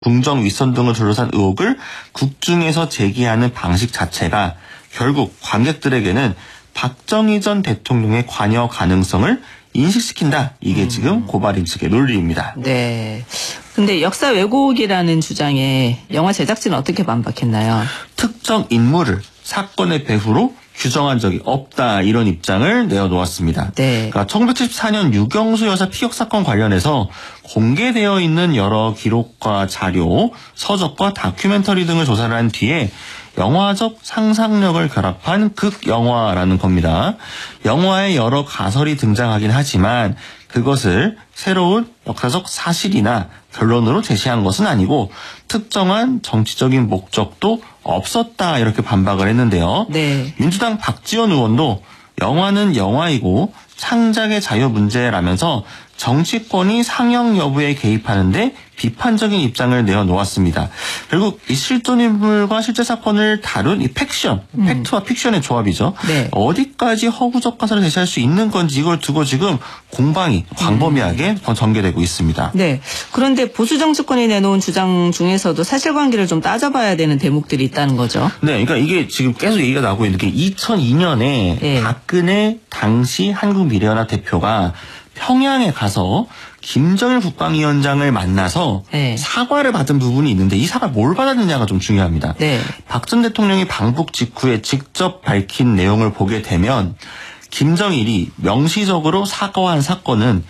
궁정 윗선 등을 둘러싼 의혹을 국중에서 제기하는 방식 자체가 결국 관객들에게는 박정희 전 대통령의 관여 가능성을 인식시킨다. 이게 지금 고발인 측의 논리입니다. 네. 근데 역사 왜곡이라는 주장에 영화 제작진은 어떻게 반박했나요? 특정 인물을 사건의 배후로 규정한 적이 없다. 이런 입장을 내어놓았습니다. 네. 그러니까 1974년 유경수 여사 피격 사건 관련해서 공개되어 있는 여러 기록과 자료, 서적과 다큐멘터리 등을 조사를 한 뒤에 영화적 상상력을 결합한 극영화라는 겁니다. 영화에 여러 가설이 등장하긴 하지만 그것을 새로운 역사적 사실이나 결론으로 제시한 것은 아니고 특정한 정치적인 목적도 없었다. 이렇게 반박을 했는데요. 네. 민주당 박지원 의원도 영화는 영화이고 창작의 자유 문제라면서 정치권이 상영 여부에 개입하는데 비판적인 입장을 내어놓았습니다. 결국 이 실존 인물과 실제 사건을 다룬 이 팩션, 팩트와 픽션의 조합이죠. 네. 어디까지 허구적 가설을 제시할 수 있는 건지 이걸 두고 지금 공방이 광범위하게 전개되고 있습니다. 네. 그런데 보수 정치권이 내놓은 주장 중에서도 사실관계를 좀 따져봐야 되는 대목들이 있다는 거죠. 네, 그러니까 이게 지금 계속 얘기가 나오고 있는 게 2002년에 네. 박근혜 당시 한국미래연합 대표가 평양에 가서 김정일 국방위원장을 만나서 네. 사과를 받은 부분이 있는데 이 사과를 뭘 받았느냐가 좀 중요합니다. 네. 박 전 대통령이 방북 직후에 직접 밝힌 내용을 보게 되면 김정일이 명시적으로 사과한 사건은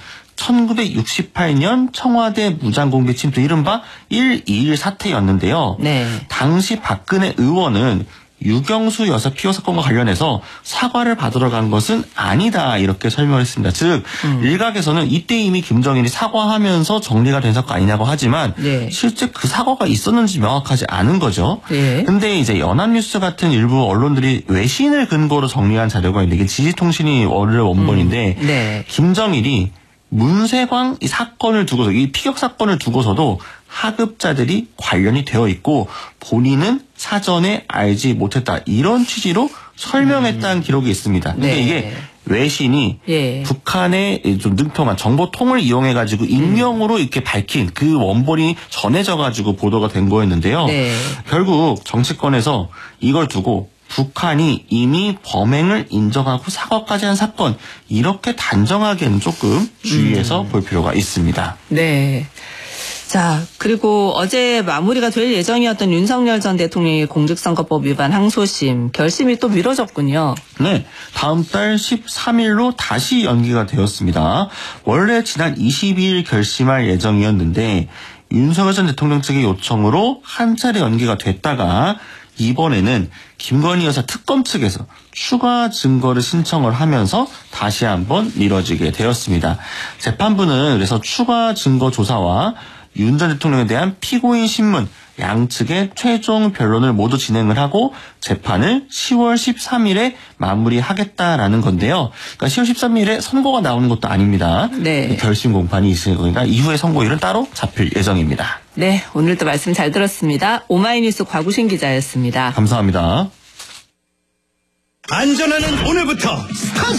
1968년 청와대 무장공개 침투 이른바 1.21 사태였는데요. 네. 당시 박근혜 의원은 유경수 여사 피격 사건과 관련해서 사과를 받으러 간 것은 아니다. 이렇게 설명을 했습니다. 즉 일각에서는 이때 이미 김정일이 사과하면서 정리가 된 사건 아니냐고 하지만 네. 실제 그 사과가 있었는지 명확하지 않은 거죠. 네. 근데 이제 연합뉴스 같은 일부 언론들이 외신을 근거로 정리한 자료가 있는데 이게 지지통신이 원래 원본인데 네. 김정일이 문세광 이 사건을 두고서 이 피격 사건을 두고서도 하급자들이 관련이 되어 있고 본인은 사전에 알지 못했다. 이런 취지로 설명했다는 기록이 있습니다. 근데 네. 이게 외신이 예. 북한의 좀 능통한 정보통을 이용해가지고 익명으로 이렇게 밝힌 그 원본이 전해져가지고 보도가 된 거였는데요. 네. 결국 정치권에서 이걸 두고 북한이 이미 범행을 인정하고 사과까지 한 사건 이렇게 단정하게는 조금 주의해서 볼 필요가 있습니다. 네. 자, 그리고 어제 마무리가 될 예정이었던 윤석열 전 대통령의 공직선거법 위반 항소심 결심이 또 미뤄졌군요. 네, 다음 달 13일로 다시 연기가 되었습니다. 원래 지난 22일 결심할 예정이었는데 윤석열 전 대통령 측의 요청으로 한 차례 연기가 됐다가 이번에는 김건희 여사 특검 측에서 추가 증거를 신청을 하면서 다시 한번 미뤄지게 되었습니다. 재판부는 그래서 추가 증거 조사와 윤 전 대통령에 대한 피고인 신문 양측의 최종 변론을 모두 진행을 하고 재판을 10월 13일에 마무리하겠다라는 건데요. 그러니까 10월 13일에 선고가 나오는 것도 아닙니다. 네. 결심 공판이 있을 거니까 이후에 선고일은 따로 잡힐 예정입니다. 네, 오늘도 말씀 잘 들었습니다. 오마이뉴스 곽우신 기자였습니다. 감사합니다. 안전하는 오늘부터 스타트!